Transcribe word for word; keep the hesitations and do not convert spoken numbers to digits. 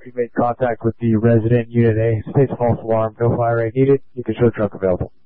you made contact with the resident Unit A, states false alarm, no fire rate needed, you can show truck available.